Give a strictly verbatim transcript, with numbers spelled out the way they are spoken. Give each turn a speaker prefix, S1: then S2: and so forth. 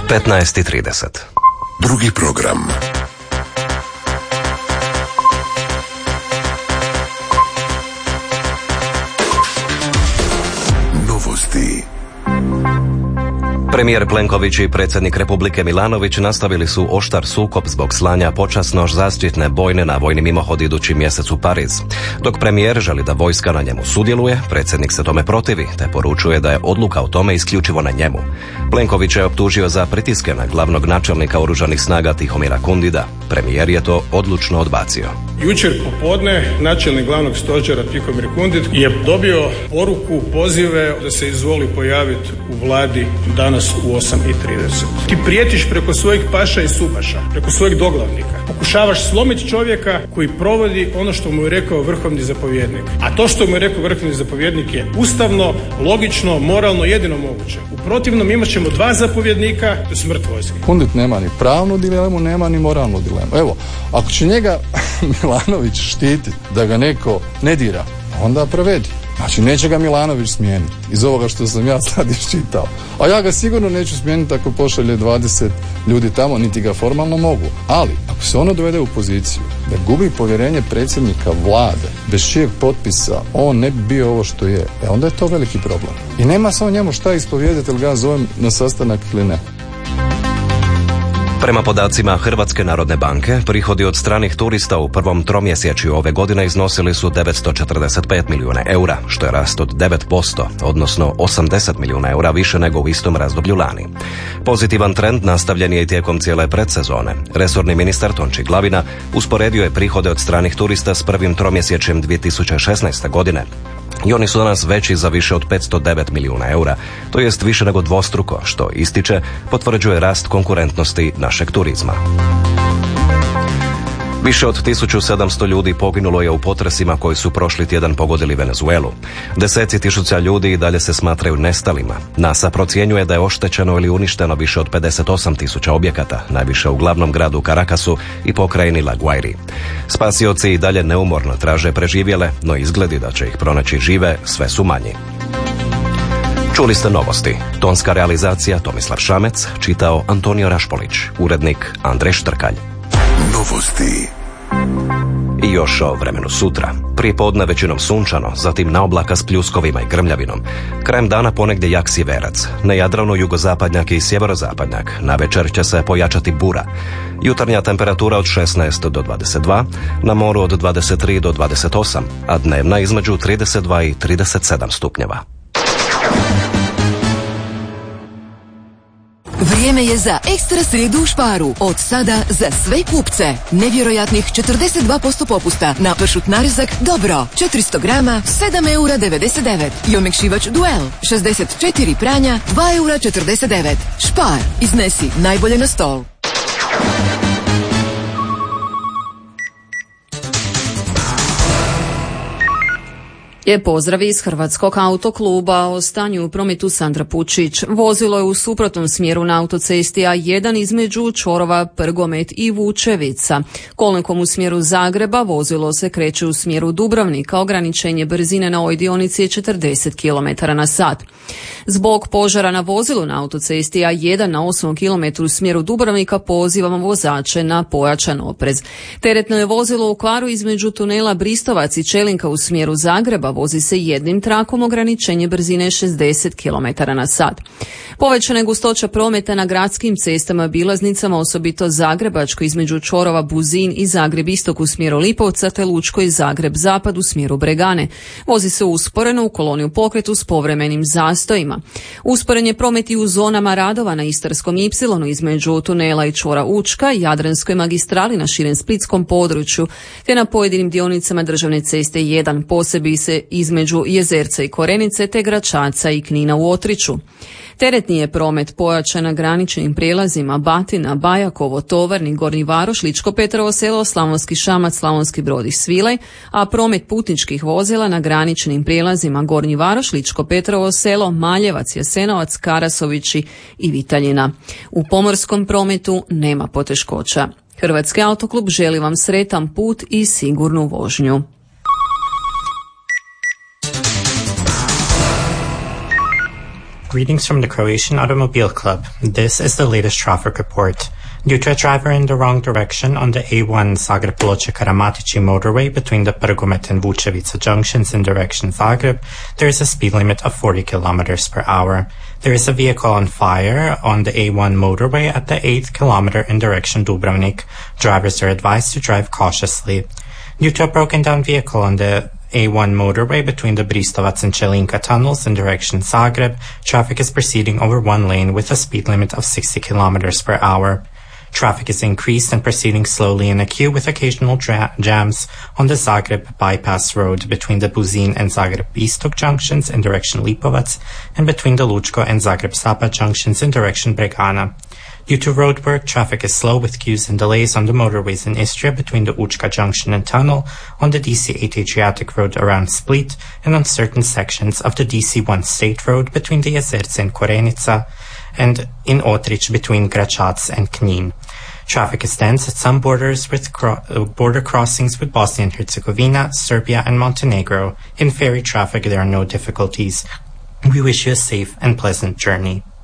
S1: petnaest i trideset.
S2: Drugi program. Novosti.
S1: Premijer Plenković i predsjednik Republike Milanović nastavili su oštar sukob zbog slanja počasno zaštitne bojne na vojni mimohod idući mjesec u Pariz. Dok premijer želi da vojska na njemu sudjeluje, predsjednik se tome protivi, te poručuje da je odluka o tome isključivo na njemu. Plenković je optužio za pritiske na glavnog načelnika oružanih snaga Tihomira Kundida. Premijer je to odlučno odbacio.
S3: Jučer popodne načelnik glavnog stožera Tihomir Kundid je dobio poruku, pozive da se izvoli pojaviti u vladi danas u osam i trideset. Ti prijetiš preko svojih paša i subaša, preko svojih doglavnika. Pokušavaš slomiti čovjeka koji provodi ono što mu je rekao vrhovni zapovjednik. A to što mu je rekao vrhovni zapovjednik je ustavno, logično, moralno, jedino moguće. U protivnom imat ćemo dva zapovjednika, to je smrt vojske.
S4: Kundid nema ni pravnu dilemu, nema ni moralnu dilemu. Evo, ako će njega Milanović štiti da ga neko ne dira, onda provedi. Znači, neće ga Milanović smijeniti iz ovoga što sam ja sad iščitao. A ja ga sigurno neću smijeniti ako pošalje dvadeset ljudi tamo, niti ga formalno mogu. Ali, ako se ono dovede u poziciju da gubi povjerenje predsjednika vlade, bez čijeg potpisa on ne bi bio ovo što je, e onda je to veliki problem. I nema samo njemu šta ispovijedati, ili ga zovem na sastanak ili ne.
S1: Prema podacima Hrvatske narodne banke, prihodi od stranih turista u prvom tromjesečju ove godine iznosili su devetsto četrdeset pet milijuna eura, što je rast od devet posto, odnosno osamdeset milijuna eura više nego u istom razdoblju lani. Pozitivan trend nastavljen je i tijekom cijele predsezone. Resorni ministar Tonči Glavina usporedio je prihode od stranih turista s prvim tromjesečjem dvije tisuće šesnaeste. godine. I oni su danas veći za više od petsto devet milijuna eura, to jest više nego dvostruko, što ističe, potvrđuje rast konkurentnosti našeg turizma. Više od tisuću sedamsto ljudi poginulo je u potresima koji su prošli tjedan pogodili Venezuelu. Deseci tisuća ljudi i dalje se smatraju nestalima. NASA procjenjuje da je oštećeno ili uništeno više od pedeset osam tisuća objekata, najviše u glavnom gradu Caracasu i pokrajini La Guairi. Spasioci i dalje neumorno traže preživjele, no izgledi da će ih pronaći žive sve su manji. Čuli ste novosti. Tonska realizacija Tomislav Šamec, čitao Antonio Rašpolić, urednik Andrej Štrkalj.
S2: Novosti.
S1: I još o vremenu sutra. Prije podne većinom sunčano, zatim na oblaka s pljuskovima i grmljavinom. Krajem dana ponegdje jak sjeverac. Na Jadranu jugozapadnjak i sjeverozapadnjak. Na večer će se pojačati bura. Jutarnja temperatura od šesnaest do dvadeset dva, na moru od dvadeset tri do dvadeset osam, a dnevna između trideset dva i trideset sedam stupnjeva.
S5: Vrijeme je za ekstra srijedu u Sparu. Od sada za sve kupce. Nevjerojatnih četrdeset dva posto popusta na pršut narezak Dobro. četiristo grama, sedam eura devedeset devet. I omekšivač Duel, šezdeset četiri pranja, dva eura četrdeset devet. Spar, iznesi najbolje na stol.
S6: Je pozdrav iz Hrvatskog autokluba. O stanju u prometu Sandra Pučić. Vozilo je u suprotnom smjeru na autocesti A jedan između čvorova Prgomet i Vučevica. Kolnikom u smjeru Zagreba vozilo se kreće u smjeru Dubrovnika. Ograničenje brzine na ovoj dionici je četrdeset kilometara na sat. Zbog požara na vozilu na autocesti A jedan na osmom kilometru u smjeru Dubrovnika pozivamo vozače na pojačan oprez. Teretno je vozilo u kvaru između tunela Bristovac i Čelinka u smjeru Zagreba. Vozi se jednim trakom, ograničenje brzine šezdeset kilometara na sat. Povećana je gustoća prometa na gradskim cestama, bilaznicama, osobito Zagrebačko između čvorova Buzin i Zagreb istok u smjeru Lipovca, te Lučko i Zagreb zapad u smjeru Bregane. Vozi se usporeno u koloni u pokretu s povremenim zastojima. Usporen je promet i u zonama radova na Istarskom ipsilonu između tunela i čvora Učka, Jadranskoj magistrali na širem splitskom području, te na pojedinim dionicama državne ceste jedan, posebi se između Jezerca i Korenice, te Gračaca i Knina u Otriću. Teretni je promet pojačan na graničnim prijelazima Batina, Bajakovo, Tovarnik, Gornji Varoš, Ličko Petrovo Selo, Slavonski Šamac, Slavonski Brod i Svilaj, a promet putničkih vozila na graničnim prijelazima Gornji Varoš, Ličko Petrovo Selo, Maljevac, Jasenovac, Karasovići i Vitaljina. U pomorskom prometu nema poteškoća. Hrvatski autoklub želi vam sretan put i sigurnu vožnju.
S7: Greetings from the Croatian Automobile Club. This is the latest traffic report. Due to a driver in the wrong direction on the A one Zagreb-Ploče-Karamatici motorway between the Prgomet and Vučevica junctions in direction Zagreb, there is a speed limit of forty kilometers per hour. There is a vehicle on fire on the A one motorway at the eighth kilometer in direction Dubrovnik. Drivers are advised to drive cautiously. Due to a broken down vehicle on the A one motorway between the Bristovac and Čelinka tunnels in direction Zagreb, traffic is proceeding over one lane with a speed limit of sixty kilometers per hour. Traffic is increased and proceeding slowly in a queue with occasional dra- jams on the Zagreb bypass road between the Buzin and Zagreb Istok junctions in direction Lipovac and between the Lučko and Zagreb Sapa junctions in direction Bregana. Due to roadwork, traffic is slow with queues and delays on the motorways in Istria between the Učka junction and tunnel, on the D C eight Adriatic road around Split, and on certain sections of the D C one State road between the Jezerce and Korenica, and in Otrich between Gračac and Knin. Traffic is dense at some borders with cro- uh, border crossings with Bosnia and Herzegovina, Serbia, and Montenegro. In ferry traffic, there are no difficulties. We wish you a safe and pleasant journey.